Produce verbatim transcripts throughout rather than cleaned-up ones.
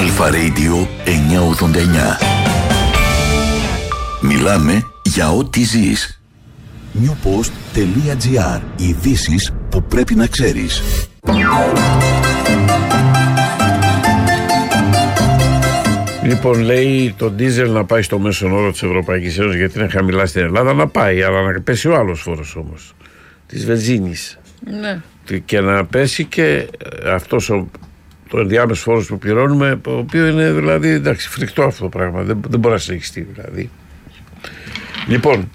Αλφα Radio εννιακόσια ογδόντα εννιά. Μιλάμε για ό,τι ζεις. newpost.gr. Ειδήσεις που πρέπει να ξέρεις. Λοιπόν, λέει το ντίζελ να πάει στο μέσον όρο της Ευρωπαϊκής Ένωσης γιατί είναι χαμηλά στην Ελλάδα. Να πάει, αλλά να πέσει ο άλλος φόρος όμως, της βενζίνης. Ναι. Και να πέσει και αυτός ο, το ενδιάμεσο φόρος που πληρώνουμε, ο οποίο είναι δηλαδή, εντάξει, φρικτό αυτό το πράγμα. Δεν, δεν μπορεί να συνεχιστεί δηλαδή. Λοιπόν,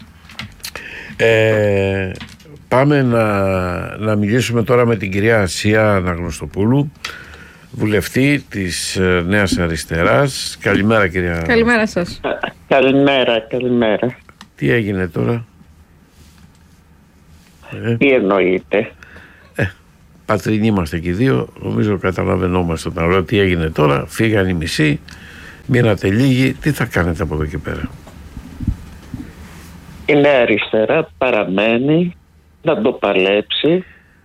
ε, πάμε να, να μιλήσουμε τώρα με την κυρία Ασία Αναγνωστοπούλου, βουλευτή της Νέας Αριστεράς. Καλημέρα, κυρία. Καλημέρα σας. Καλημέρα, καλημέρα. Τι έγινε τώρα? Ε? Τι εννοείται? Ε, πατρινοί είμαστε και οι δύο. Νομίζω καταλαβαίνόμαστε όταν λέω τι έγινε τώρα. Φύγαν οι μισοί, μείνατε λίγοι. Τι θα κάνετε από εδώ και πέρα? Η Νέα Αριστερά παραμένει να το παλέψει.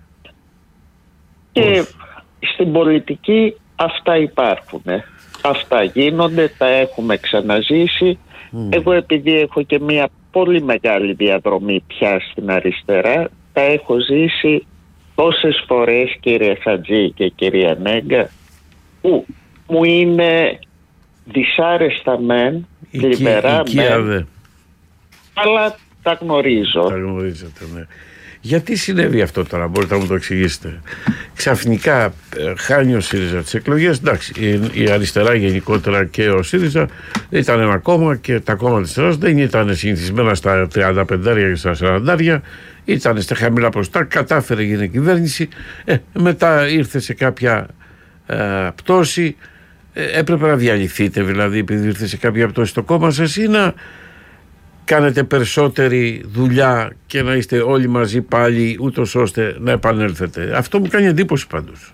Και Πώς? Στην πολιτική αυτά υπάρχουν. Αυτά γίνονται, τα έχουμε ξαναζήσει. Mm. Εγώ επειδή έχω και μια πολύ μεγάλη διαδρομή πια στην αριστερά, τα έχω ζήσει τόσες φορές, κύριε Χατζή και κυρία Νέγκα, που μου είναι δυσάρεστα μεν, λιμπερά μεν, αλλά τα γνωρίζω. Τα γνωρίζετε, ναι. Γιατί συνέβη αυτό τώρα, μπορείτε να μου το εξηγήσετε? Ξαφνικά ε, χάνει ο ΣΥΡΙΖΑ τις εκλογές. Εντάξει, η, η αριστερά γενικότερα και ο ΣΥΡΙΖΑ ήταν ένα κόμμα και τα κόμματα της αριστεράς δεν ήταν συνηθισμένα στα τριάντα πέντε και στα σαράντα. Ήταν στα χαμηλά ποσοστά, κατάφερε γίνει κυβέρνηση. Ε, μετά ήρθε σε κάποια ε, πτώση. Ε, έπρεπε να διαλυθείτε δηλαδή επειδή ήρθε σε κάποια πτώση το κόμμα σας, ή να κάνετε περισσότερη δουλειά και να είστε όλοι μαζί πάλι ούτως ώστε να επανέλθετε? Αυτό μου κάνει εντύπωση πάντως.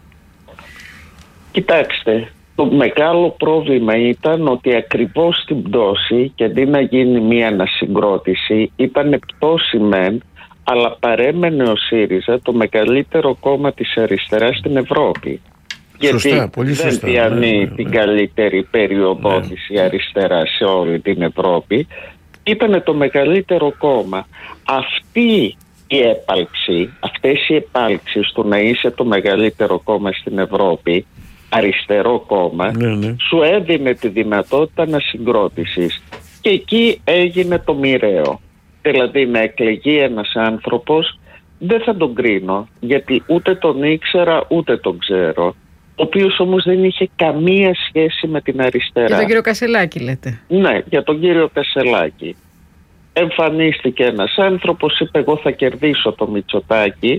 Κοιτάξτε, το μεγάλο πρόβλημα ήταν ότι ακριβώς στην πτώση, και αντί να γίνει μία ανασυγκρότηση, ήταν πτώση μεν, αλλά παρέμενε ο ΣΥΡΙΖΑ το μεγαλύτερο κόμμα της αριστεράς στην Ευρώπη. Σωστά, γιατί πολύ δεν σωστά, διανύει ναι, ναι, την ναι. καλύτερη περιοδό ναι. της αριστεράς σε όλη την Ευρώπη. Ήταν το μεγαλύτερο κόμμα. Αυτή η έπαλξη, αυτές οι επάλξεις του να είσαι το μεγαλύτερο κόμμα στην Ευρώπη, αριστερό κόμμα, ναι, ναι. σου έδινε τη δυνατότητα ανασυγκρότησης. Και εκεί έγινε το μοιραίο. Δηλαδή να εκλεγεί ένας άνθρωπος, δεν θα τον κρίνω, γιατί ούτε τον ήξερα ούτε τον ξέρω, ο οποίος όμως δεν είχε καμία σχέση με την αριστερά. Για τον κύριο Κασελάκη λέτε? Ναι, για τον κύριο Κασελάκη. Εμφανίστηκε ένας άνθρωπος, είπε εγώ θα κερδίσω το Μητσοτάκη,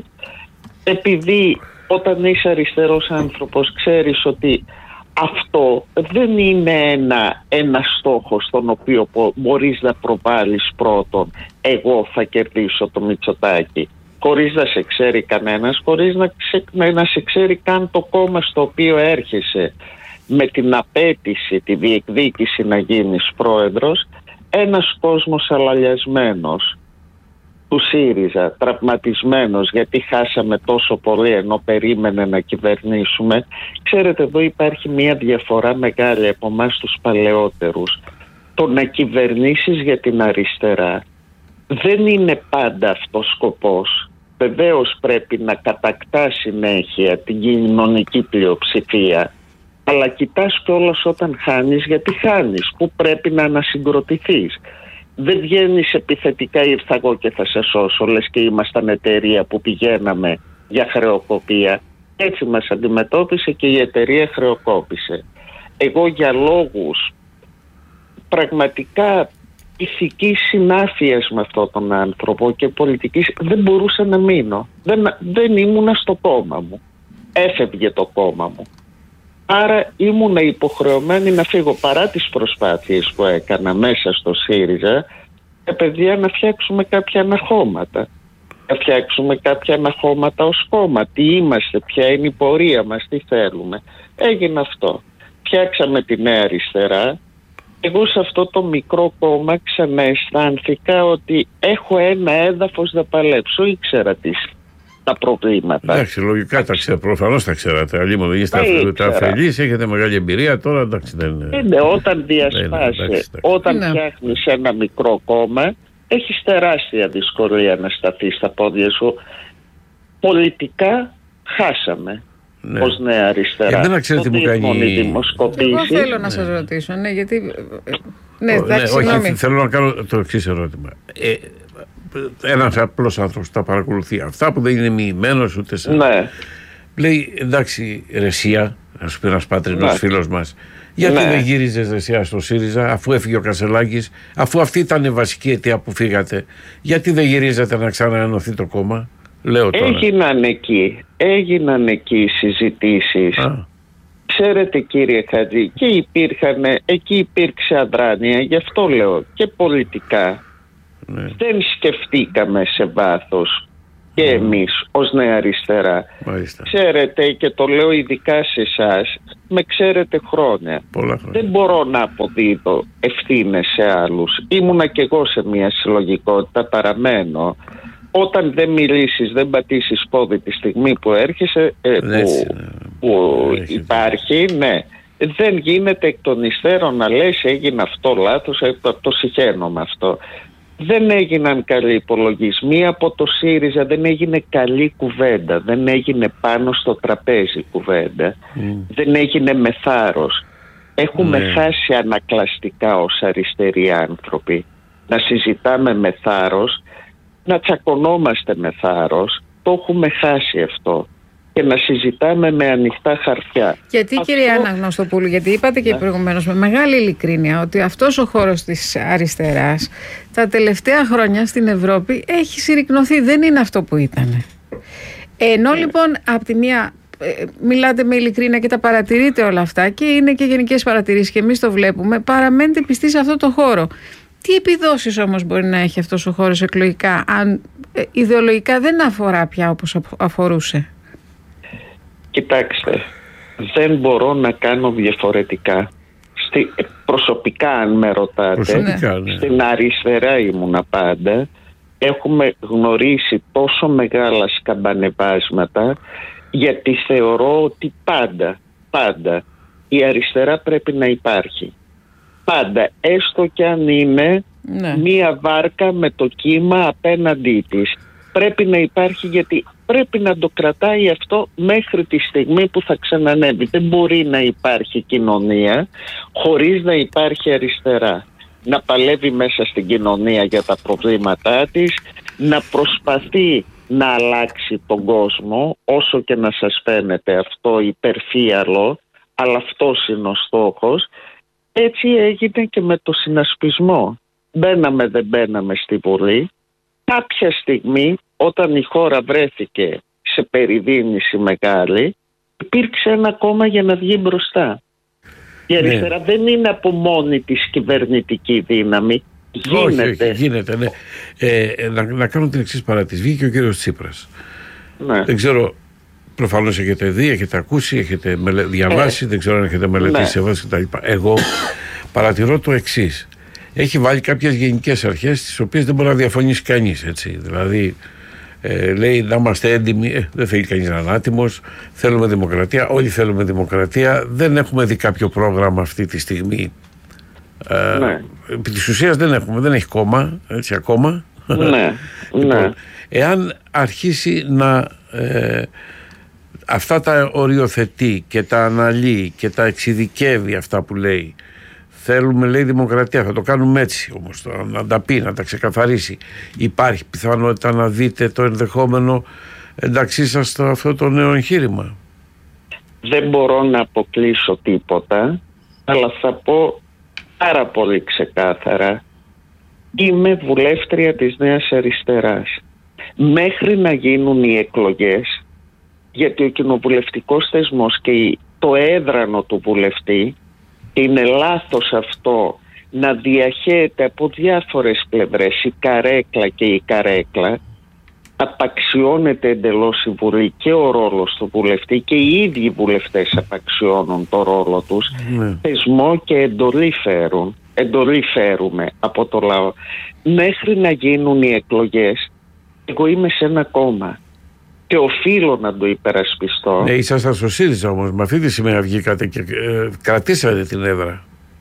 επειδή όταν είσαι αριστερός άνθρωπος ξέρεις ότι αυτό δεν είναι ένα, ένα στόχο στον οποίο μπορείς να προβάλλεις πρώτον εγώ θα κερδίσω το Μητσοτάκη, χωρίς να σε ξέρει κανένας, χωρίς να, ξε, να σε ξέρει καν το κόμμα στο οποίο έρχεσαι με την απέτηση, τη διεκδίκηση να γίνεις πρόεδρος. Ένας κόσμος αλαλιασμένος του ΣΥΡΙΖΑ, τραυματισμένος γιατί χάσαμε τόσο πολύ ενώ περίμενε να κυβερνήσουμε. Ξέρετε, εδώ υπάρχει μια διαφορά μεγάλη από εμάς τους παλαιότερους. Το να κυβερνήσεις για την αριστερά δεν είναι πάντα αυτός σκοπός. Βεβαίως πρέπει να κατακτά συνέχεια την κοινωνική πλειοψηφία, αλλά κοιτάς κιόλας όταν χάνεις, γιατί χάνεις, που πρέπει να ανασυγκροτηθείς. Δεν βγαίνεις επιθετικά ήρθα εγώ και θα σε σώσω, λες και ήμασταν εταιρεία που πηγαίναμε για χρεοκοπία. Έτσι μας αντιμετώπισε και η εταιρεία χρεοκόπησε. Εγώ για λόγους πραγματικά ηθικής συνάφειας με αυτόν τον άνθρωπο και πολιτικής δεν μπορούσα να μείνω. Δεν, δεν ήμουνα στο κόμμα μου. Έφευγε το κόμμα μου. Άρα ήμουνα υποχρεωμένη να φύγω, παρά τις προσπάθειες που έκανα μέσα στο ΣΥΡΙΖΑ, ε, παιδιά, να φτιάξουμε κάποια αναχώματα. Να φτιάξουμε κάποια αναχώματα ως κόμμα. Τι είμαστε, ποια είναι η πορεία μας, τι θέλουμε. Έγινε αυτό. Φτιάξαμε τη Νέα Αριστερά. Εγώ σε αυτό το μικρό κόμμα ξανααισθάνθηκα ότι έχω ένα έδαφος να παλέψω. Ήξερα τις τα προβλήματα. Εντάξει, λογικά τα ξέρω, προφανώς τα ξέρατε. Αλλήμον δεν είστε αφελείς, έχετε μεγάλη εμπειρία. Τώρα εντάξει δεν είναι. Είναι όταν διασπάσει, όταν ναι. φτιάχνεις ένα μικρό κόμμα, έχεις τεράστια δυσκολία να σταθείς στα πόδια σου. Πολιτικά χάσαμε. Ναι. Ως Νέα Αριστερά. Δεν ξέρω τι μου κάνει. Εγώ θέλω να σας ρωτήσω, ναι, γιατί. Ναι, εντάξει, ναι, όχι, θέλω να κάνω το εξής ερώτημα. Ε, ένας απλός άνθρωπος τα παρακολουθεί. Αυτά που δεν είναι μοιημένος ούτε σε. Ναι. Λέει εντάξει, Ρεσία, να σου πει ένας πατρινός ναι. φίλος μας, γιατί ναι. δεν γύριζες Ρεσία στο ΣΥΡΙΖΑ, αφού έφυγε ο Κασελάκης, αφού αυτή ήταν η βασική αιτία που φύγατε, γιατί δεν γυρίζετε να ξαναενωθεί το κόμμα? Λέω τώρα. Έγιναν εκεί, έγιναν εκεί οι συζητήσεις. Α. Ξέρετε κύριε Χατζή, και υπήρχαν, εκεί υπήρξε αδράνεια, γι' αυτό λέω, και πολιτικά. Ναι. Δεν σκεφτήκαμε σε βάθος και mm. εμείς ως Νέα Αριστερά. Μάλιστα. Ξέρετε, και το λέω ειδικά σε εσάς, με ξέρετε χρόνια. Πολλά χρόνια. Δεν μπορώ να αποδίδω ευθύνες σε άλλους. Ήμουνα κι εγώ σε μια συλλογικότητα, παραμένω. Όταν δεν μιλήσεις, δεν πατήσεις πόδι τη στιγμή που έρχεσαι, ε, που, Έτσι, που υπάρχει, ναι. Δεν γίνεται εκ των υστέρων να λες έγινε αυτό λάθος, το, το συχαίνω με αυτό. Δεν έγιναν καλοί υπολογισμοί από το ΣΥΡΙΖΑ, δεν έγινε καλή κουβέντα, δεν έγινε πάνω στο τραπέζι κουβέντα, mm. δεν έγινε με θάρρος. Έχουμε mm. χάσει ανακλαστικά ως αριστεροί άνθρωποι να συζητάμε με θάρρος, να τσακωνόμαστε με θάρρος, το έχουμε χάσει αυτό. Και να συζητάμε με ανοιχτά χαρτιά. Γιατί αυτό... κυρία Αναγνωστοπούλου, γιατί είπατε και ναι. προηγουμένως με μεγάλη ειλικρίνεια ότι αυτός ο χώρος της αριστεράς τα τελευταία χρόνια στην Ευρώπη έχει συρρικνωθεί, δεν είναι αυτό που ήταν. Ενώ ναι. λοιπόν από τη μία ε, μιλάτε με ειλικρίνεια και τα παρατηρείτε όλα αυτά και είναι και γενικές παρατηρήσεις και εμείς το βλέπουμε, παραμένετε πιστοί σε αυτό το χώρο. Τι επιδόσεις όμως μπορεί να έχει αυτός ο χώρος εκλογικά αν ε, ιδεολογικά δεν αφορά πια όπως αφορούσε? Κοιτάξτε, δεν μπορώ να κάνω διαφορετικά. Στη, προσωπικά αν με ρωτάτε, προσωπικά, ναι. στην αριστερά ήμουνα πάντα. Έχουμε γνωρίσει τόσο μεγάλα σκαμπανεβάσματα, γιατί θεωρώ ότι πάντα, πάντα η αριστερά πρέπει να υπάρχει. Πάντα, έστω κι αν είναι ναι. μία βάρκα με το κύμα απέναντί της. Πρέπει να υπάρχει, γιατί πρέπει να το κρατάει αυτό μέχρι τη στιγμή που θα ξανανεύει. Δεν μπορεί να υπάρχει κοινωνία χωρίς να υπάρχει αριστερά. Να παλεύει μέσα στην κοινωνία για τα προβλήματά της, να προσπαθεί να αλλάξει τον κόσμο, όσο και να σας φαίνεται αυτό υπερφύαλο, αλλά αυτός είναι ο στόχος. Έτσι έγινε και με το συνασπισμό. Μπαίναμε δεν μπαίναμε στη Βουλή. Κάποια στιγμή, όταν η χώρα βρέθηκε σε περιδίνηση μεγάλη, υπήρξε ένα κόμμα για να βγει μπροστά. Η αριστερά ναι. δεν είναι από μόνη της κυβερνητική δύναμη. Γίνεται. Όχι, όχι, γίνεται, ναι. Ε, να, να κάνω την εξής παράτηση. Βγήκε ο κύριος Τσίπρας. Ναι. Δεν ξέρω, προφανώς έχετε δει, έχετε ακούσει, έχετε μελε... διαβάσει, ε, δεν ξέρω αν έχετε μελετήσει ναι. κτλ. Εγώ παρατηρώ το εξής. Έχει βάλει κάποιες γενικές αρχές τις οποίες δεν μπορεί να διαφωνήσει κανείς, έτσι. Δηλαδή, ε, λέει να είμαστε έντιμοι, ε, δεν θέλει κανείς να είναι άτιμος, θέλουμε δημοκρατία, όλοι θέλουμε δημοκρατία, δεν έχουμε δει κάποιο πρόγραμμα αυτή τη στιγμή. Ε, ναι. Επί της ουσίας δεν έχουμε, δεν έχει κόμμα, έτσι ακόμα. Ναι, λοιπόν, ναι. Εάν αρχίσει να ε, αυτά τα οριοθετεί και τα αναλύει και τα εξειδικεύει αυτά που λέει, θέλουμε λέει δημοκρατία, θα το κάνουμε έτσι όμως, το, να τα πει, να τα ξεκαθαρίσει. Υπάρχει πιθανότητα να δείτε το ενδεχόμενο ενταξύ σας στο αυτό το νέο εγχείρημα? Δεν μπορώ να αποκλείσω τίποτα, αλλά θα πω πάρα πολύ ξεκάθαρα. Είμαι βουλεύτρια της Νέας Αριστεράς. Μέχρι να γίνουν οι εκλογές, γιατί ο κοινοβουλευτικός θεσμός και το έδρανο του βουλευτή, είναι λάθος αυτό να διαχέεται από διάφορες πλευρές η καρέκλα και η καρέκλα, απαξιώνεται εντελώς η Βουλή και ο ρόλος του βουλευτή και οι ίδιοι βουλευτές απαξιώνουν το ρόλο τους. Ναι. Θεσμό και εντολή φέρουν, εντολή φέρουμε από το λαό. Μέχρι να γίνουν οι εκλογές, εγώ είμαι σε ένα κόμμα. και οφείλω να το υπερασπιστώ. Ναι, ήσασταν στο ΣΥΡΙΖΑ όμως, με αυτή τη σημαία βγήκατε και ε, κρατήσατε την έδρα.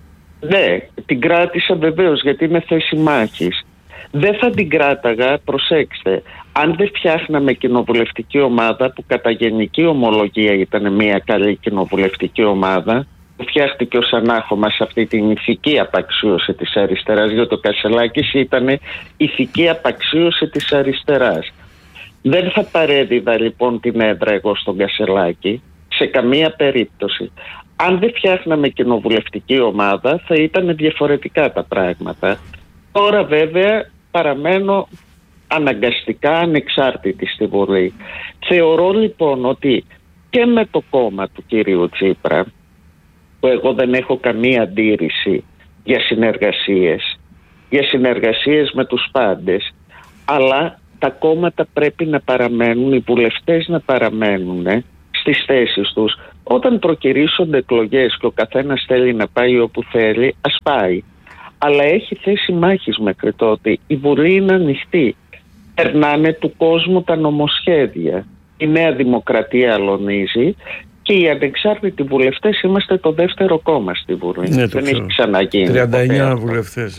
Ναι, την κράτησα βεβαίως γιατί είναι θέση μάχης. Δεν θα την κράταγα, προσέξτε, αν δεν φτιάχναμε κοινοβουλευτική ομάδα που κατά γενική ομολογία ήταν μια καλή κοινοβουλευτική ομάδα, που φτιάχτηκε ως ανάχωμα σε αυτή την ηθική απαξίωση της αριστεράς, γιατί ο Κασσελάκης ήταν ηθική απαξίωση της αριστεράς. Δεν θα παρέδιδα λοιπόν την έδρα εγώ στον Κασσελάκη σε καμία περίπτωση. Αν δεν φτιάχναμε κοινοβουλευτική ομάδα θα ήταν διαφορετικά τα πράγματα. Τώρα βέβαια παραμένω αναγκαστικά ανεξάρτητη στη Βουλή. Θεωρώ λοιπόν ότι και με το κόμμα του κυρίου Τσίπρα, που εγώ δεν έχω καμία αντίρρηση για συνεργασίες, για συνεργασίες με τους πάντες, αλλά τα κόμματα πρέπει να παραμένουν, οι βουλευτές να παραμένουν στις θέσεις τους. Όταν προκυρήσονται εκλογές και ο καθένας θέλει να πάει όπου θέλει, ας πάει. Αλλά έχει θέση μάχης μέχρι τότε. Η Βουλή είναι ανοιχτή. Περνάνε του κόσμου τα νομοσχέδια. Η Νέα Δημοκρατία αλωνίζει και οι ανεξάρτητοι βουλευτές είμαστε το δεύτερο κόμμα στη Βουλή. Ναι, δεν έχει ξαναγίνει. τριάντα εννιά βουλευτές.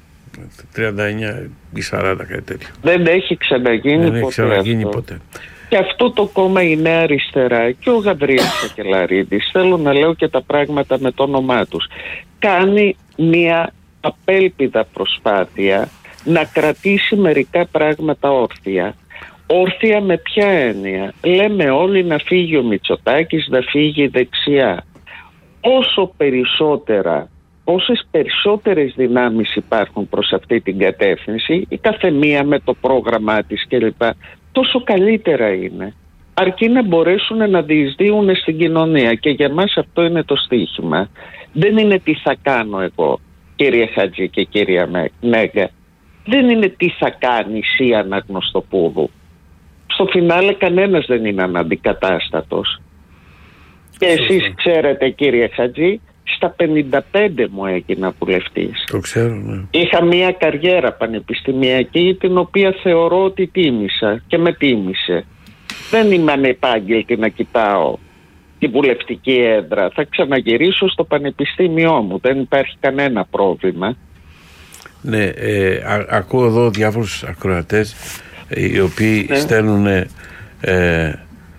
τριάντα εννιά ή σαράντα, κάτι τέτοιο. Δεν έχει ξαναγίνει, δεν ποτέ, έχει ξαναγίνει αυτό. ποτέ. Και αυτό το κόμμα η Νέα Αριστερά και ο Γαβρίλης Σακελαρίδης, θέλω να λέω και τα πράγματα με το όνομά τους, κάνει μια απέλπιδα προσπάθεια να κρατήσει μερικά πράγματα όρθια. Όρθια με ποια έννοια? Λέμε όλοι να φύγει ο Μητσοτάκης, να φύγει η δεξιά. Όσο περισσότερα, όσες περισσότερες δυνάμεις υπάρχουν προς αυτή την κατεύθυνση, η καθεμία με το πρόγραμμά της κλπ, τόσο καλύτερα είναι. Αρκεί να μπορέσουν να διεισδύουν στην κοινωνία και για μας αυτό είναι το στοίχημα. Δεν είναι τι θα κάνω εγώ, κύριε Χατζή και κυρία Μέγκα. Δεν είναι τι θα κάνει η Αναγνωστοπούλου. Στο φινάλε κανένας δεν είναι αναντικατάστατος. Και εσείς ξέρετε κύριε Χατζή, στα πενήντα πέντε μου έγινα βουλευτής. Το ξέρω, ναι. Είχα μια καριέρα πανεπιστημιακή την οποία θεωρώ ότι τίμησα και με τίμησε. Δεν είμαι ανεπάγγελτη να κοιτάω τη βουλευτική έδρα. Θα ξαναγυρίσω στο πανεπιστήμιό μου. Δεν υπάρχει κανένα πρόβλημα. Ναι, ε, α, ακούω εδώ διάφορους ακροατές ε, οι οποίοι ναι. στέλνουν ε,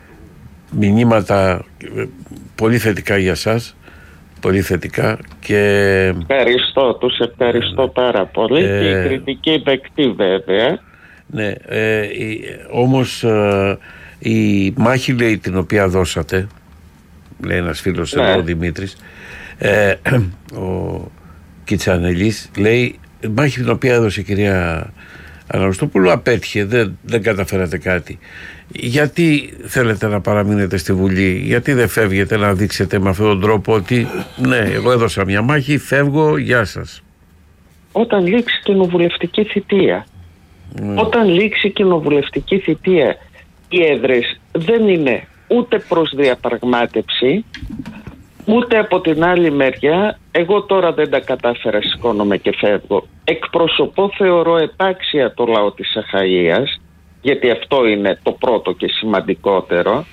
μηνύματα ε, πολύ θετικά για σας. Πολύ θετικά και... Ευχαριστώ, τους ευχαριστώ ναι. πάρα πολύ ε, και η κριτική δεκτή βέβαια. Ναι, ε, η, όμως ε, η μάχη λέει την οποία δώσατε, λέει ένας φίλος ναι. εδώ ο Δημήτρης, ε, ο Κιτσανελής, λέει η μάχη την οποία έδωσε η κυρία Αναγνωστοπούλου απέτυχε, δεν, δεν καταφέρατε κάτι. Γιατί θέλετε να παραμείνετε στη Βουλή, γιατί δεν φεύγετε να δείξετε με αυτόν τον τρόπο ότι ναι, εγώ έδωσα μια μάχη, φεύγω, γεια σας? Όταν λήξει κοινοβουλευτική θητεία. Mm. Όταν λήξει κοινοβουλευτική θητεία, οι έδρες δεν είναι ούτε προς διαπραγμάτευση, ούτε από την άλλη μεριά, εγώ τώρα δεν τα κατάφερα, σηκώνομαι και φεύγω. Εκπροσωπώ, θεωρώ επάξια το λαό της Αχαΐας, γιατί αυτό είναι το πρώτο και σημαντικότερο.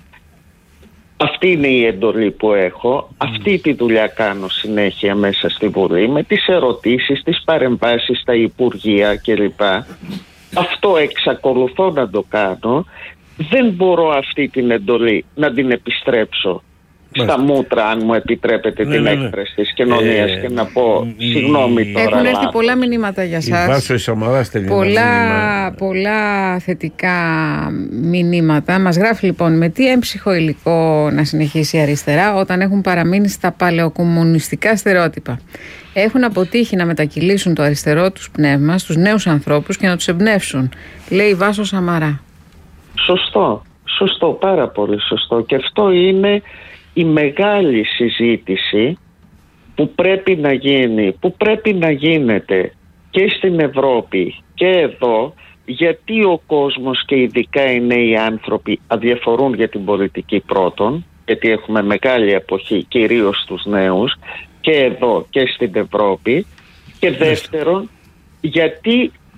Αυτή είναι η εντολή που έχω. Mm. Αυτή τη δουλειά κάνω συνέχεια μέσα στη Βουλή, με τις ερωτήσεις, τις παρεμβάσεις στα Υπουργεία κλπ. Αυτό εξακολουθώ να το κάνω. Δεν μπορώ αυτή την εντολή να την επιστρέψω στα μούτρα, αν μου επιτρέπετε, ναι, την ναι, ναι. έκφραση της κοινωνίας ε, και να πω η... συγγνώμη τώρα. Έχουν έρθει πολλά μηνύματα για σας. Η Βάσο η Σαμαράς πολλά, πολλά θετικά μηνύματα. Μας γράφει λοιπόν, με τι έμψυχο υλικό να συνεχίσει η αριστερά όταν έχουν παραμείνει στα παλαιοκομμουνιστικά στερεότυπα. Έχουν αποτύχει να μετακυλήσουν το αριστερό τους πνεύμα στους νέους ανθρώπους και να τους εμπνεύσουν, λέει η Βάσο Σαμαρά. Σωστό, σωστό, πάρα πολύ σωστό. Και αυτό είναι η μεγάλη συζήτηση που πρέπει να γίνει, που πρέπει να γίνεται και στην Ευρώπη και εδώ, γιατί ο κόσμος και ειδικά οι νέοι άνθρωποι αδιαφορούν για την πολιτική πρώτον, γιατί έχουμε μεγάλη εποχή κυρίως στους νέους και εδώ και στην Ευρώπη, και δεύτερον γιατί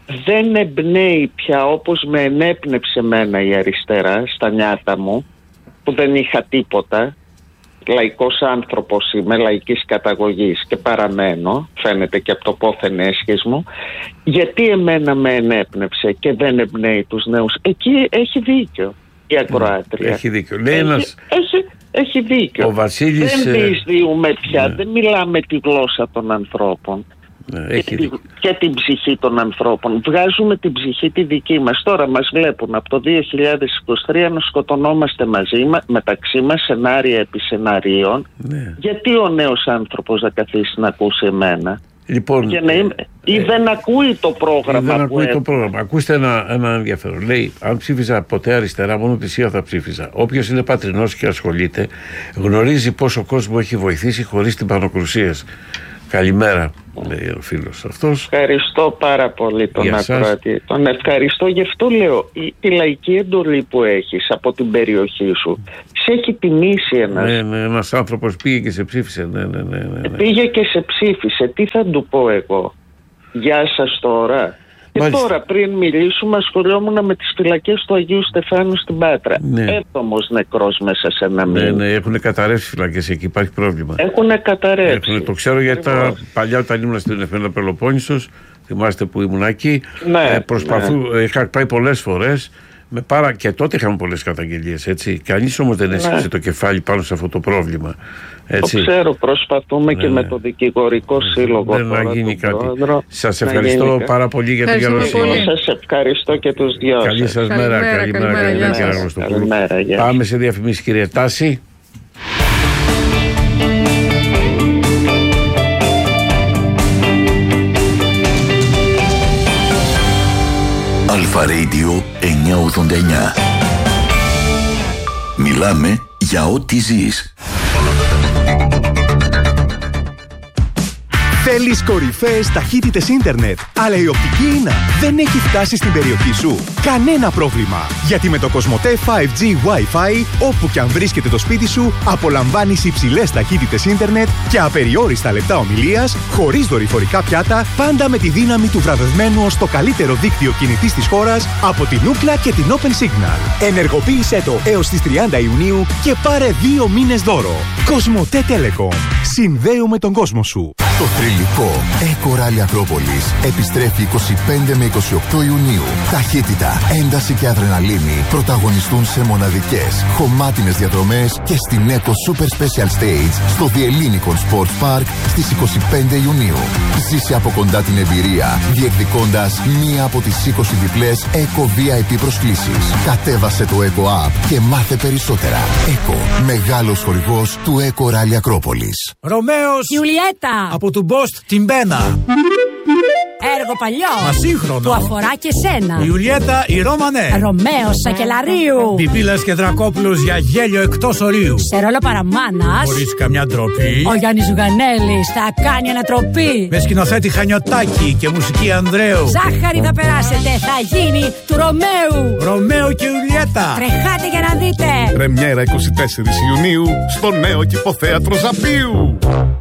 δεν εμπνέει πια όπως με ενέπνευσε μένα η αριστερά στα νιάτα μου, που δεν είχα τίποτα. Λαϊκός άνθρωπος είμαι, λαϊκής καταγωγής και παραμένω, φαίνεται και από το πόθεν έσχες μου. Γιατί εμένα με ενέπνευσε και δεν εμπνέει τους νέους? Εκεί έχει δίκιο η ακροάτρια. Έχει δίκιο. Λέει έχει, ένας... έχει, έχει δίκιο. Ο Βασίλης... Δεν διεισδύουμε πια, ναι. δεν μιλάμε τη γλώσσα των ανθρώπων. Ναι, έχει και, τη, και την ψυχή των ανθρώπων. Βγάζουμε την ψυχή τη δική μας. Τώρα μας βλέπουν από το δύο χιλιάδες είκοσι τρία να σκοτωνόμαστε μαζί μα, μεταξύ μας, σενάρια επί σενάριων. Ναι. Γιατί ο νέος άνθρωπος να καθίσει να ακούσει εμένα? Λοιπόν, για να είμαι, ε, ή δεν ακούει το πρόγραμμα. Δεν που ακούει έχω. το πρόγραμμα. Ακούστε ένα, ένα ενδιαφέρον. Λέει, αν ψήφιζα ποτέ αριστερά, μόνο θυσία θα ψήφιζα. Όποιος είναι πατρινός και ασχολείται, γνωρίζει πόσο κόσμο έχει βοηθήσει χωρίς την πανοκρουσίες. Καλημέρα, λέει ο φίλος αυτός. Ευχαριστώ πάρα πολύ τον ακροατή. Τον ευχαριστώ, γι' αυτό λέω, η, τη λαϊκή εντολή που έχεις από την περιοχή σου σε έχει τιμήσει ένας. Ναι, ναι, ένας άνθρωπος πήγε και σε ψήφισε. Ναι, ναι, ναι, ναι, ναι. Πήγε και σε ψήφισε. Τι θα του πω εγώ? Γεια σας τώρα. Και μάλιστα. Τώρα πριν μιλήσουμε ασχολιόμουν με τις φυλακές του Αγίου Στεφάνου στην Πάτρα. Ναι. Έβδομος νεκρός μέσα σε ένα μήνα. Ναι, ναι, έχουν καταρρεύσει φυλακές εκεί, υπάρχει πρόβλημα. Έχουν καταρρεύσει. Έχουν, το ξέρω γιατί τα παλιά όταν ήμουν στην Εφένα Πελοπόννησος, θυμάστε που ήμουν εκεί, ναι, ε, προσπαθού, ναι. είχα πάει πολλές φορές. Με πάρα... Και τότε είχαμε πολλές καταγγελίες, έτσι. Κανείς όμως δεν έσυξε ναι. το κεφάλι πάνω σε αυτό το πρόβλημα. Έτσι. Το ξέρω, προσπαθούμε ναι, και ναι. με το δικηγορικό σύλλογο. Δεν να γίνει κάτι. Πρόεδρο, σας ευχαριστώ γίνει. πάρα πολύ για την καλοσύνη. Σας ευχαριστώ και τους δυο. Καλή σας μέρα. Καλημέρα, καλημέρα, καλημέρα, καλημέρα. Πάμε σε διαφημίσεις, κύριε Τάση. Αλφα Radio εννιακόσια ογδόντα εννιά. Μιλάμε για ό,τι ζεις. Θέλεις κορυφαίες ταχύτητες ίντερνετ, αλλά η οπτική ίνα δεν έχει φτάσει στην περιοχή σου? Κανένα πρόβλημα, γιατί με το Κοσμοτέ φάιβ τζι Wi-Fi, όπου και αν βρίσκεται το σπίτι σου, απολαμβάνεις υψηλές ταχύτητες ίντερνετ και απεριόριστα λεπτά ομιλίας, χωρίς δορυφορικά πιάτα, πάντα με τη δύναμη του βραβευμένου ως το καλύτερο δίκτυο κινητής της χώρας από την Ookla και την Open Signal. Ενεργοποίησέ το έως τις τριάντα Ιουνίου και πάρε δύο μήνες δώρο. Κοσμοτέ Telecom. Συνδέουμε τον κόσμο σου. Το θρυλικό Eco Rally Ακρόπολης επιστρέφει είκοσι πέντε με είκοσι οκτώ Ιουνίου. Ταχύτητα, ένταση και αδρεναλίνη πρωταγωνιστούν σε μοναδικές, χωμάτινες διαδρομές και στην Eco Super Special Stage στο The Ellinikon Sports Park στις είκοσι πέντε Ιουνίου. Ζήσε από κοντά την εμπειρία, διεκδικώντας μία από τις είκοσι διπλές Eco βι άι πι προσκλήσεις. Κατέβασε το Eco App και μάθε περισσότερα. Eco, μεγάλος χορηγός του Eco Rally Ακρόπολης. Ρωμαίος Ιουλιέτα από του Μπόστ την Μπένα. Έργο παλιό. Μα σύγχρονο. Του αφορά και σένα. Η Ιουλιέτα η Ρωμανέ. Ρωμαίος Σακελαρίου. Πιπίλας και Δρακόπουλος για γέλιο εκτός ορίου. Σε ρόλο παραμάνας. Χωρίς καμιά ντροπή. Ο Γιάννης Ζουγανέλης θα κάνει ανατροπή. Με σκηνοθέτη Χανιωτάκη και μουσική Ανδρέου. Ζάχαρη θα περάσετε. Θα γίνει του Ρωμαίου. Ρωμαίο και Ιουλιέτα. Τρεχάτε για να δείτε. Πρεμιέρα είκοσι τέσσερις Ιουνίου στο νέο κηποθέατρο Ζαπίου.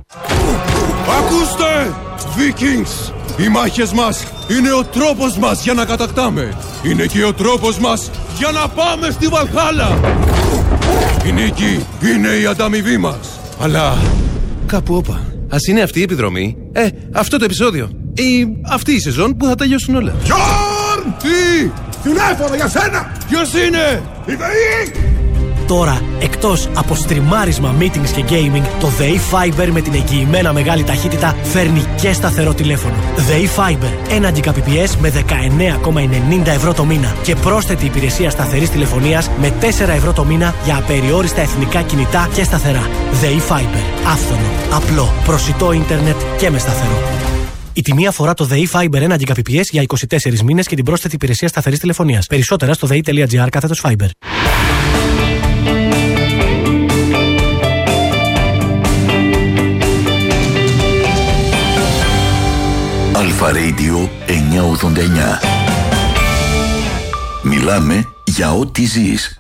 Ακούστε, Vikings! Οι μάχες μας είναι ο τρόπος μας για να κατακτάμε. Είναι και ο τρόπος μας για να πάμε στη Βαλχάλα. Η νίκη είναι η ανταμοιβή μας. Αλλά κάπου όπα. Ας είναι αυτή η επιδρομή. Ε, αυτό το επεισόδιο. Ή αυτή η σεζόν που θα τελειώσουν όλα. Γιόρν! Τι! Τηλέφωνο για σένα! Ποιος είναι? Η ΔΕΗ! Τώρα, εκτός από στριμάρισμα, meetings και gaming, το ΔΕΗ Fiber με την εγγυημένα μεγάλη ταχύτητα φέρνει και σταθερό τηλέφωνο. ΔΕΗ Fiber, ένα Gbps με δεκαεννέα κόμμα ενενήντα ευρώ το μήνα και πρόσθετη υπηρεσία σταθερής τηλεφωνίας με τέσσερα ευρώ το μήνα για απεριόριστα εθνικά κινητά και σταθερά. ΔΕΗ Fiber, άφθονο, απλό, προσιτό ίντερνετ και με σταθερό. Η τιμή αφορά το ΔΕΗ Fiber ένα Gbps για είκοσι τέσσερις μήνες και την πρόσθετη υπηρεσία σταθερής τηλεφωνίας. Περισσότερα στο δei.gr κάθετος Fiber. Αλφα Radio εννιακόσια ογδόντα εννιά. Μιλάμε για ό,τι ζεις.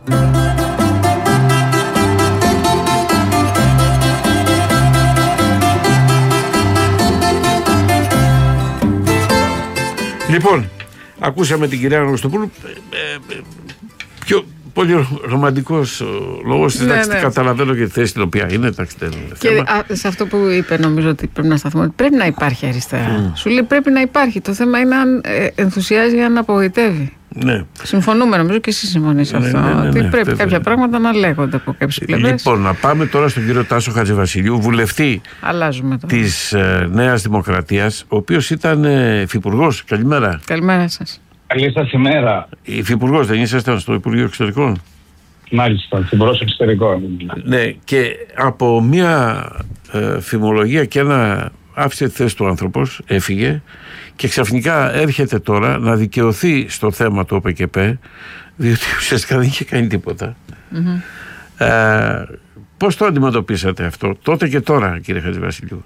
Λοιπόν, Ακούσαμε την κυρία Αναγνωστοπούλου. Ε, ε, πιο πολύ ρομαντικός λόγος της, ναι, εντάξει, ναι. καταλαβαίνω και τη θέση την οποία είναι, εντάξει, δεν είναι και θέμα. α, σε αυτό που είπε, νομίζω ότι πρέπει να σταθούμε, ότι πρέπει να υπάρχει αριστερά. Mm. Σου λέει πρέπει να υπάρχει. Το θέμα είναι αν ε, ενθουσιάζει, αν απογοητεύει. Ναι. Συμφωνούμε, νομίζω και εσύ συμφωνείς σε ναι, αυτό. ναι, ναι, ναι, ότι ναι, πρέπει βέβαια. κάποια πράγματα να λέγονται από κάποιες πλευρές. Λοιπόν, να πάμε τώρα στον κύριο Τάσο Χατζηβασιλείου, βουλευτή της ε, Νέας Δημοκρατίας, ο οποίος ήταν ε, υφυπουργός. Καλημέρα. Καλημέρα σας. Καλή σας ημέρα. Υφυπουργός, δεν ήσασταν στο Υπουργείο Εξωτερικών? Μάλιστα, υφυπουργός Εξωτερικών. Ναι, και από μια ε, φημολογία και ένα άφησε τη θέση του άνθρωπος, έφυγε και ξαφνικά έρχεται τώρα να δικαιωθεί στο θέμα του ΟΠΕΚΕΠ, διότι ουσιαστικά δεν είχε κάνει τίποτα. Mm-hmm. Ε, πώς το αντιμετωπίσατε αυτό τότε και τώρα, κύριε Χατζηβασιλείου?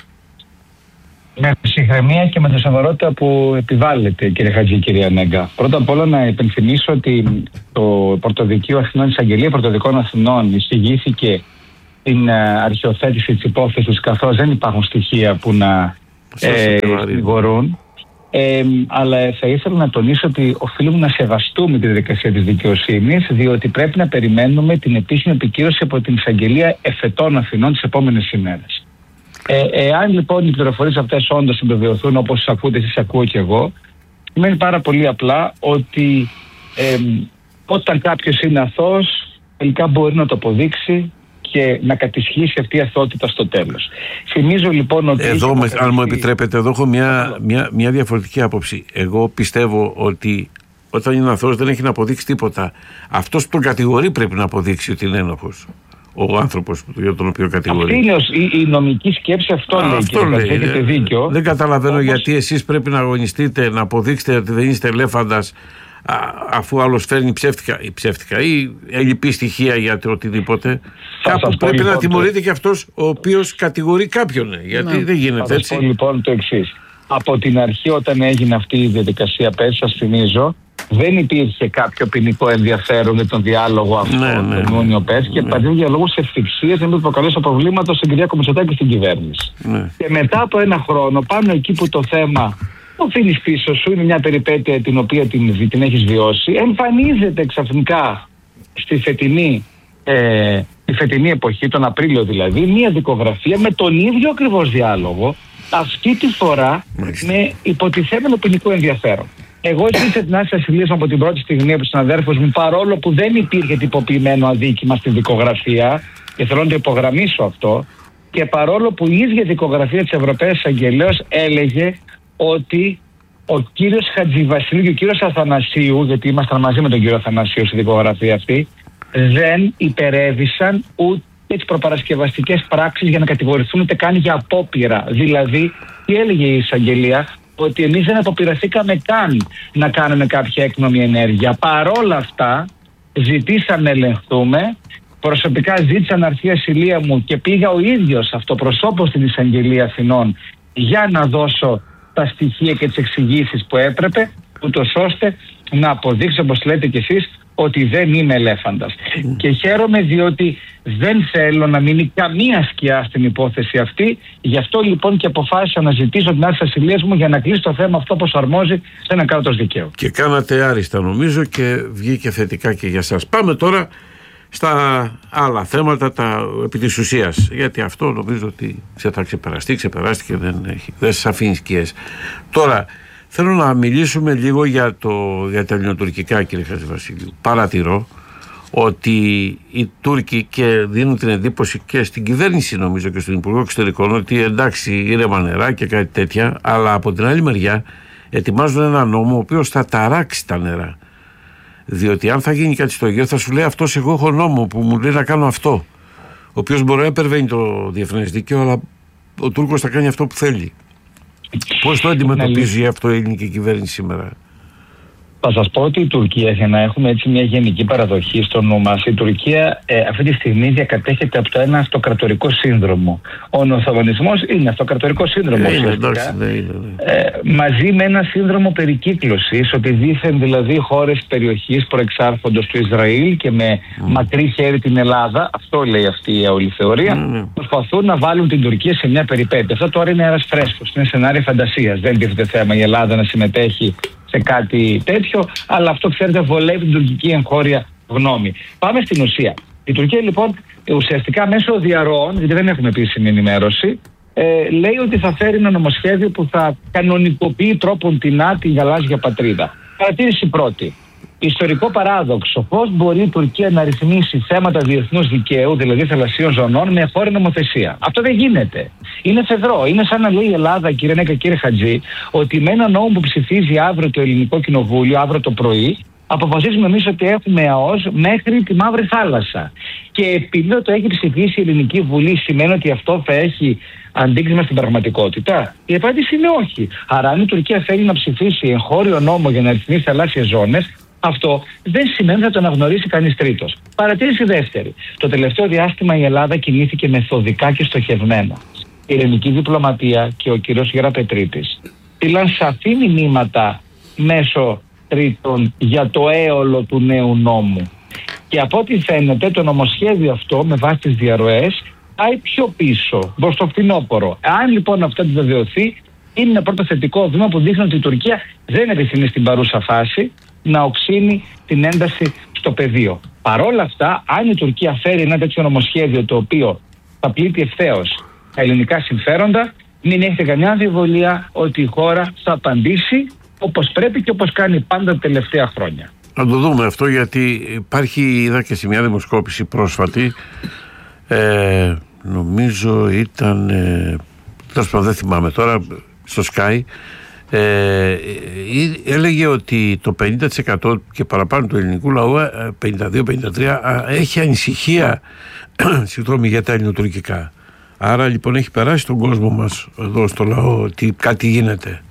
Με ψυχραιμία και με τη σοβαρότητα που επιβάλλεται, κύριε Χατζη, κυρία Νέγκα. Πρώτα απ' όλα να υπενθυμίσω ότι το Πρωτοδικείο Αθηνών, η Εισαγγελία Πρωτοδικών Αθηνών, εισηγήθηκε την αρχιοθέτηση της υπόθεσης, καθώς δεν υπάρχουν στοιχεία που να συνηγορούν. Ε, αλλά θα ήθελα να τονίσω ότι οφείλουμε να σεβαστούμε τη διαδικασία της δικαιοσύνης, διότι πρέπει να περιμένουμε την επίσημη επικύρωση από την Εισαγγελία Εφετών Αθηνών τις επόμενες ημέρες. Ε, εάν λοιπόν οι πληροφορίες αυτές όντως επιβεβαιωθούν, όπως ακούτε εσείς, ακούω και εγώ, σημαίνει πάρα πολύ απλά ότι ε, όταν κάποιος είναι αθώος, τελικά μπορεί να το αποδείξει και να κατησχύσει αυτή η αθωότητα στο τέλος. Θυμίζω λοιπόν ότι... Εδώ, με, αν μου επιτρέπετε, εδώ έχω μια, μια, μια διαφορετική άποψη. Εγώ πιστεύω ότι όταν είναι αθώος δεν έχει να αποδείξει τίποτα. Αυτός που τον κατηγορεί πρέπει να αποδείξει ότι είναι ένοχος. Ο άνθρωπος για τον οποίο κατηγορεί. Αυτή είναι η, η νομική σκέψη, αυτό Α, λέει. Αυτό λέει. Έχετε δίκιο. Δεν καταλαβαίνω Όμως... γιατί εσείς πρέπει να αγωνιστείτε, να αποδείξετε ότι δεν είστε ελέφαντας, α, αφού άλλος φέρνει ψεύτικα ή, ψεύτικα ή ελλειπή στοιχεία για το οτιδήποτε. Θα Κάπου πρέπει λοιπόν, να τιμωρείται το... και αυτός ο οποίος κατηγορεί κάποιον. Γιατί ναι. δεν γίνεται θα έτσι. Θα σας πω λοιπόν το εξής. Από την αρχή, όταν έγινε αυτή η διαδικασία, πέρσι, σας θυμίζω, δεν υπήρχε κάποιο ποινικό ενδιαφέρον για τον διάλογο αυτό ναι, τον ναι, Ιούνιο πέρσι ναι, και παντού για λόγους ευθυξίας να μην προκαλέσω προβλήματα στην κυρία Κομισωτάκη και στην κυβέρνηση. Ναι. Και μετά από ένα χρόνο, πάνω εκεί που το θέμα το αφήνεις πίσω σου, είναι μια περιπέτεια την οποία την, την έχεις βιώσει, εμφανίζεται ξαφνικά στη φετινή, ε, τη φετινή εποχή, τον Απρίλιο δηλαδή, μια δικογραφία με τον ίδιο ακριβώς διάλογο, αυτή τη φορά Μάλιστα. με υποτιθέμενο ποινικό ενδιαφέρον. Εγώ ζήτησα την άδεια ασυλίας από την πρώτη στιγμή από τους συναδέρφους μου, παρόλο που δεν υπήρχε τυποποιημένο αδίκημα στη δικογραφία, και θέλω να το υπογραμμίσω αυτό, και παρόλο που η ίδια δικογραφία της Ευρωπαίας Εισαγγελέως έλεγε ότι ο κύριος Χατζηβασιλείου και ο κύριος Αθανασίου, γιατί ήμασταν μαζί με τον κύριο Αθανασίου στη δικογραφία αυτή, δεν υπερέβησαν ούτε τις προπαρασκευαστικές πράξεις για να κατηγορηθούν ούτε καν για απόπειρα. Δηλαδή, τι έλεγε η Εισαγγελία? Ότι εμείς δεν αποπειραθήκαμε καν να κάνουμε κάποια έκνομη ενέργεια. Παρόλα αυτά, ζητήσαμε να ελεγχθούμε. Προσωπικά ζήτησα να έρθει η ασυλία μου και πήγα ο ίδιος αυτοπροσώπως στην Εισαγγελία Αθηνών για να δώσω τα στοιχεία και τις εξηγήσεις που έπρεπε, ούτως ώστε να αποδείξω, όπως λέτε κι εσείς, ότι δεν είμαι ελέφαντας. Mm. Και χαίρομαι διότι δεν θέλω να μείνει καμία σκιά στην υπόθεση αυτή. Γι' αυτό λοιπόν και αποφάσισα να ζητήσω την άδεια ασυλίας μου για να κλείσει το θέμα αυτό όπως αρμόζει σε ένα κράτος δικαίου. Και κάνατε άριστα νομίζω και βγήκε θετικά και για σας. Πάμε τώρα στα άλλα θέματα, τα επί της ουσίας. Γιατί αυτό νομίζω ότι θα ξεπεραστεί, ξεπεράστηκε, δεν, έχει, δεν σας αφήνει σκιές. Τώρα θέλω να μιλήσουμε λίγο για, το, για τα ελληνοτουρκικά, κύριε Χατζηβασιλείου. Παρατηρώ ότι οι Τούρκοι και δίνουν την εντύπωση και στην κυβέρνηση νομίζω και στον Υπουργό Εξωτερικών ότι εντάξει ήρεμα νερά και κάτι τέτοια, αλλά από την άλλη μεριά ετοιμάζουν ένα νόμο ο οποίος θα ταράξει τα νερά. Διότι αν θα γίνει κάτι στο Αιγαίο θα σου λέει αυτός εγώ έχω νόμο που μου λέει να κάνω αυτό, ο οποίος μπορεί να υπερβαίνει το διεθνές δίκαιο, αλλά ο Τούρκος θα κάνει αυτό που θέλει. Πώς το αντιμετωπίζει αυτό η ελληνική κυβέρνηση σήμερα? Θα σας πω ότι η Τουρκία, για να έχουμε έτσι μια γενική παραδοχή στο νου μας, η Τουρκία ε, αυτή τη στιγμή διακατέχεται από το ένα αυτοκρατορικό σύνδρομο. Ο Οθωμανισμός είναι αυτοκρατορικό σύνδρομο. Ε, είναι, εντάξει, ναι, είναι, ναι. Ε, μαζί με ένα σύνδρομο περικύκλωσης, ότι δήθεν δηλαδή χώρες περιοχής προεξάρχοντος του Ισραήλ και με mm. μακρύ χέρι την Ελλάδα, αυτό λέει αυτή η όλη θεωρία, mm, mm. προσπαθούν να βάλουν την Τουρκία σε μια περιπέτεια. Αυτό τώρα είναι αέρας φρέσκος, είναι σενάριο φαντασίας. Δεν τίθεται θέμα η Ελλάδα να συμμετέχει σε κάτι τέτοιο, αλλά αυτό ξέρετε βολεύει την τουρκική εγχώρια γνώμη. Πάμε στην ουσία. Η Τουρκία λοιπόν ουσιαστικά μέσω διαρροών, γιατί δεν έχουμε επίσημη ενημέρωση, ε, λέει ότι θα φέρει ένα νομοσχέδιο που θα κανονικοποιεί τρόπον τεινά τη γαλάζια πατρίδα. Παρατήρηση πρώτη. Ιστορικό παράδοξο. Πώς μπορεί η Τουρκία να ρυθμίσει θέματα διεθνούς δικαίου, δηλαδή θαλασσίων ζωνών, με χώρη νομοθεσία? Αυτό δεν γίνεται. Είναι φεδρό. Είναι σαν να λέει η Ελλάδα, κύριε Νέκα, κύριε Χατζή, ότι με ένα νόμο που ψηφίζει αύριο το Ελληνικό Κοινοβούλιο, αύριο το πρωί, αποφασίζουμε εμείς ότι έχουμε ΑΟΣ μέχρι τη Μαύρη Θάλασσα. Και επειδή το έχει ψηφίσει η Ελληνική Βουλή, σημαίνει ότι αυτό θα έχει αντίκρισμα στην πραγματικότητα? Η απάντηση είναι όχι. Άρα, αν η Τουρκία θέλει να ψηφίσει εγχώριο νόμο για να ρυθμίσει θαλάσσιες ζώνες, αυτό δεν σημαίνει να το αναγνωρίσει κανείς τρίτος. Παρατήρηση δεύτερη. Το τελευταίο διάστημα η Ελλάδα κινήθηκε μεθοδικά και στοχευμένα. Η ελληνική διπλωματία και ο κύριος Γεραπετρίτης στείλαν σαφή μηνύματα μέσω τρίτων για το έολο του νέου νόμου. Και από ό,τι φαίνεται το νομοσχέδιο αυτό με βάση τις διαρροές πάει πιο πίσω, προς το φθινόπωρο. Αν λοιπόν αυτό επιβεβαιωθεί, είναι ένα πρώτο θετικό βήμα που δείχνει ότι η Τουρκία δεν επιθυμεί στην παρούσα φάση να οξύνει την ένταση στο πεδίο. Παρόλα αυτά, αν η Τουρκία φέρει ένα τέτοιο νομοσχέδιο το οποίο θα πλήττει ευθέως τα ελληνικά συμφέροντα, μην έχετε καμιά αμφιβολία ότι η χώρα θα απαντήσει όπως πρέπει και όπως κάνει πάντα τα τελευταία χρόνια. Να το δούμε αυτό, γιατί υπάρχει, είδα και σε μια δημοσκόπηση πρόσφατη, ε, νομίζω ήταν, ε, δεν θυμάμαι τώρα, στο Sky, Ε, έλεγε ότι το πενήντα τοις εκατό και παραπάνω του ελληνικού λαού, πενήντα δύο πενήντα τρία, έχει ανησυχία συγγνώμη, για τα ελληνοτουρκικά. Άρα λοιπόν έχει περάσει τον κόσμο μας εδώ στο λαό ότι κάτι γίνεται.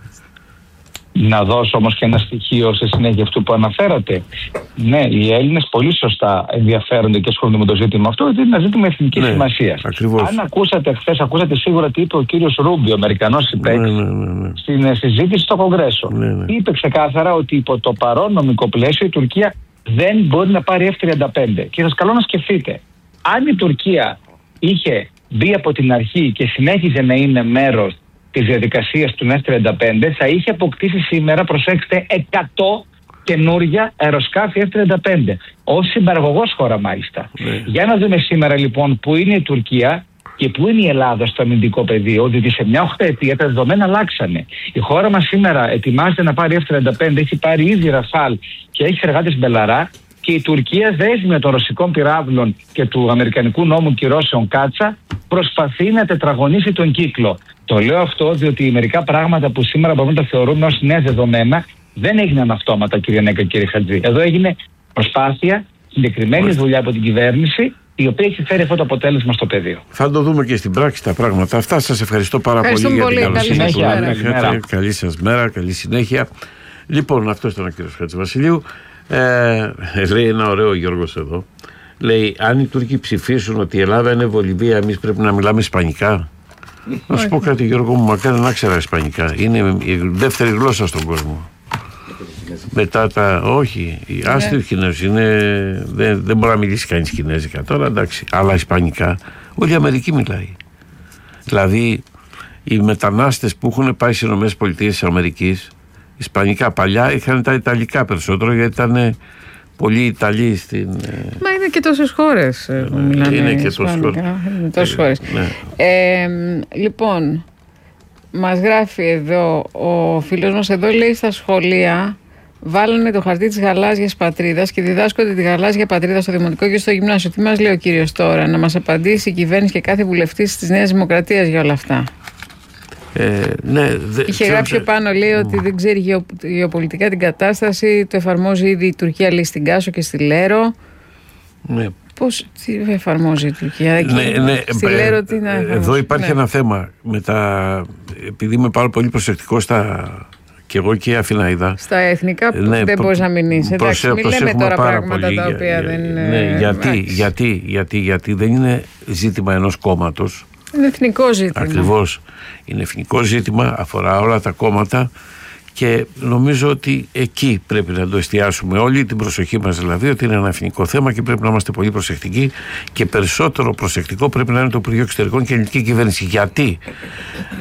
Να δώσω όμως και ένα στοιχείο σε συνέχεια αυτού που αναφέρατε. Ναι, οι Έλληνες πολύ σωστά ενδιαφέρονται και ασχολούνται με το ζήτημα αυτό, γιατί είναι ένα ζήτημα εθνικής ναι, σημασίας. Ακριβώς. Αν ακούσατε χθες, ακούσατε σίγουρα τι είπε ο κύριος Ρούμπιο, ο Αμερικανός συμπαίκτης, ναι, ναι, ναι, ναι. στην συζήτηση στο Κογκρέσο. Ναι, ναι. Είπε ξεκάθαρα ότι υπό το παρόν νομικό πλαίσιο η Τουρκία δεν μπορεί να πάρει εφ τριάντα πέντε. Και σας καλώ να σκεφτείτε, αν η Τουρκία είχε μπει από την αρχή και συνέχιζε να είναι μέρος της διαδικασίας του εφ τριάντα πέντε, θα είχε αποκτήσει σήμερα, προσέξτε, εκατό καινούρια αεροσκάφη εφ τριάντα πέντε. Ως συμπαραγωγός χώρα μάλιστα. Yeah. Για να δούμε σήμερα λοιπόν που είναι η Τουρκία και που είναι η Ελλάδα στο αμυντικό πεδίο, διότι σε μια οχταετία τα δεδομένα αλλάξανε. Η χώρα μας σήμερα ετοιμάζεται να πάρει εφ τριάντα πέντε, έχει πάρει ήδη Ραφάλ και έχει εργάτες Μπελαρά, και η Τουρκία δέσμια των ρωσικών πυράβλων και του αμερικανικού νόμου κυρώσεων Κάτσα προσπαθεί να τετραγωνίσει τον κύκλο. Το λέω αυτό διότι μερικά πράγματα που σήμερα μπορούμε να τα θεωρούμε ως νέα δεδομένα δεν έγιναν αυτόματα, κύριε Νέκα, κύριε Χατζή. Εδώ έγινε προσπάθεια, συγκεκριμένη δουλειά από την κυβέρνηση, η οποία έχει φέρει αυτό το αποτέλεσμα στο πεδίο. Θα το δούμε και στην πράξη τα πράγματα αυτά. Σας ευχαριστώ πάρα πολύ για πολύ. την καλή συνέχεια. Καλή σας μέρα, καλή συνέχεια. Λοιπόν, αυτό ήταν ο κύριος Χατζηβασιλείου. Ε, λέει ένα ωραίο Γιώργος εδώ. Λέει, αν οι Τούρκοι ψηφίσουν ότι η Ελλάδα είναι Βολιβία, εμείς πρέπει να μιλάμε ισπανικά. Να σου πω κάτι, Γιώργο μου, μακάρι να ξέρα ισπανικά. Είναι η δεύτερη γλώσσα στον κόσμο. Μετά τα. Όχι, οι άστιοι Κινέζοι είναι. Δεν, δεν μπορεί να μιλήσει κανείς Κινέζικα τώρα, εντάξει. Αλλά ισπανικά, όλη η Αμερική μιλάει. Δηλαδή, οι μετανάστες που έχουν πάει στις ΗΠΑ, ισπανικά παλιά είχαν τα Ιταλικά περισσότερο, γιατί ήταν πολλοί Ιταλοί στην. Μα είναι και τόσες χώρες που μιλάνε είναι και ισπανικά. Είναι τόσες χώρες. Ναι. Ε, λοιπόν, μας γράφει εδώ ο φίλος μας εδώ, λέει, στα σχολεία βάλανε το χαρτί της γαλάζιας πατρίδας και διδάσκονται τη γαλάζια πατρίδα στο δημοτικό και στο γυμνάσιο. Τι μας λέει ο κύριος τώρα? Να μας απαντήσει η κυβέρνηση και κάθε βουλευτής της Νέας Δημοκρατίας για όλα αυτά. Ε, ναι, δε, Είχε γράψει ξέρω, πάνω, λέει, ότι δεν ξέρει γεω, γεωπολιτικά την κατάσταση, το εφαρμόζει ήδη η Τουρκία, λέει, στην Κάσο και στη Λέρο. Ναι. Πώς τι εφαρμόζει η Τουρκία εκεί, ναι, ναι, στη ε, Λέρο, τι να εφαρμόζει? Εδώ υπάρχει ναι. ένα θέμα με τα, επειδή είμαι πάρα πολύ προσεκτικός στα, και εγώ και η Αθηναίδα. Στα εθνικά που ναι, δεν προ, μπορείς να μην είσαι. Εντάξει, μην λέμε τώρα πράγματα πολύ, τα οποία για, δεν είναι. Ναι, γιατί, γιατί, γιατί, γιατί δεν είναι ζήτημα ενός κόμματος. Είναι εθνικό ζήτημα. Ακριβώς. Είναι εθνικό ζήτημα, αφορά όλα τα κόμματα και νομίζω ότι εκεί πρέπει να το εστιάσουμε όλοι, την προσοχή μας δηλαδή, ότι είναι ένα εθνικό θέμα και πρέπει να είμαστε πολύ προσεκτικοί, και περισσότερο προσεκτικό πρέπει να είναι το Υπουργείο Εξωτερικών και η ελληνική κυβέρνηση. Γιατί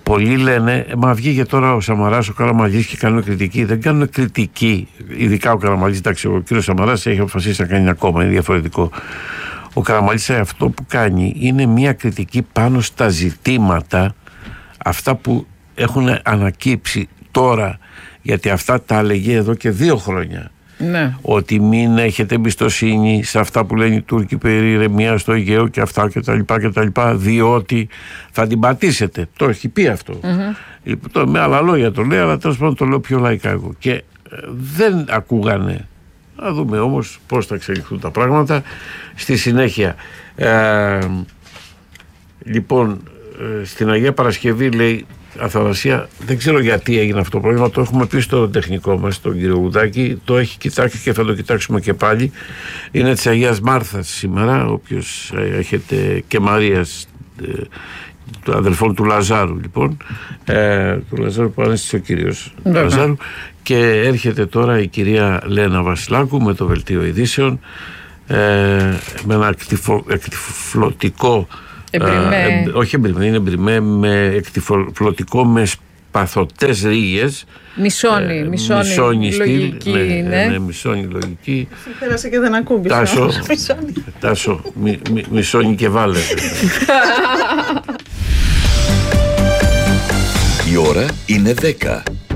πολλοί λένε, μα βγήκε τώρα ο Σαμαράς, ο Καραμανλής και κάνουν κριτική. Δεν κάνουν κριτική, ειδικά ο Καραμανλής. Εντάξει, ο κύριος Σαμαράς έχει αποφασίσει να κάνει ένα κόμμα, είναι διαφορετικό. Ο Καραμανλής αυτό που κάνει είναι μια κριτική πάνω στα ζητήματα, αυτά που έχουν ανακύψει τώρα, γιατί αυτά τα έλεγε εδώ και δύο χρόνια. Ναι. Ότι μην έχετε εμπιστοσύνη σε αυτά που λένε οι Τούρκοι περί ηρεμία στο Αιγαίο και αυτά κτλ, κτλ, διότι θα την πατήσετε. Το έχει πει αυτό. Mm-hmm. Το, με άλλα λόγια το λέει, αλλά τέλος πάντων το λέω πιο λαϊκά εγώ. Και ε, δεν ακούγανε. Να δούμε όμως πώς θα εξελιχθούν τα πράγματα στη συνέχεια. Ε, λοιπόν, ε, στην Αγία Παρασκευή λέει Αθανασία, δεν ξέρω γιατί έγινε αυτό το πρόβλημα. Το έχουμε πει στο τεχνικό μας, τον κύριο Γουδάκη. Το έχει κοιτάξει και θα το κοιτάξουμε και πάλι. Είναι της Αγίας Μάρθας σήμερα. Όποιος έχετε και Μαρίας, ε, των αδελφών του Λαζάρου, λοιπόν. Ε, του Λαζάρου που ανέστησε ο κύριος Λαζάρου. Και έρχεται τώρα η κυρία Λένα Βασιλάκου με το Βελτίο Ειδήσεων. Ε, με ένα εκτυφλωτικό. Εμπριμέ. Ε, όχι εμπριμέ, είναι εμπριμέ με εκτυφλωτικό με σπαθωτές ρίγες. Μισόνι, ε, μισόνι, μισόνι λογική στυλ, είναι. Ναι, ναι, μισόνι λογική. Πέρασε και δεν ακούγεται. Τάσο, τάσο μι, μι, μισόνι και βάλε. Η ώρα είναι δέκα.